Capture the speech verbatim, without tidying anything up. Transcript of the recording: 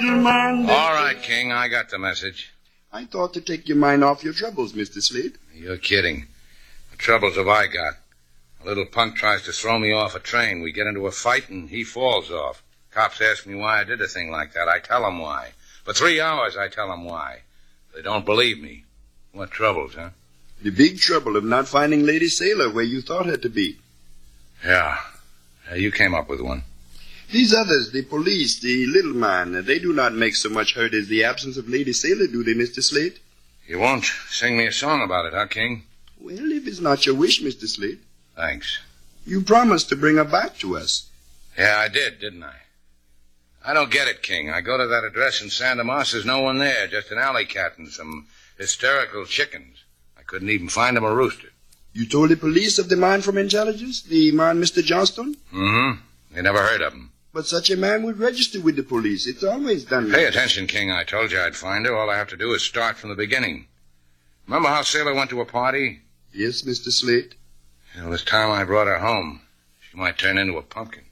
Man, All right, King, I got the message. I thought to take your mind off your troubles, Mister Slade. You're kidding. What troubles have I got? A little punk tries to throw me off a train. We get into a fight, and he falls off. Cops ask me why I did a thing like that. I tell them why. For three hours, I tell them why. They don't believe me. What troubles, huh? The big trouble of not finding Lady Sailor where you thought her to be. Yeah. yeah. You came up with one. These others, the police, the little man, they do not make so much hurt as the absence of Lady Sailor, do they, Mister Slade? You won't sing me a song about it, huh, King? Well, if it's not your wish, Mister Slade. Thanks. You promised to bring her back to us. Yeah, I did, didn't I? I don't get it, King. I go to that address in Santa Moss, there's no one there, just an alley cat and some hysterical chickens. I couldn't even find them a rooster. You told the police of the man from intelligence, the man Mister Johnstone? Mm-hmm. They never heard of him. But such a man would register with the police. It's always done. Pay attention, King. I told you I'd find her. All I have to do is start from the beginning. Remember how Sailor went to a party? Yes, Mister Slade. Well, this time I brought her home. She might turn into a pumpkin.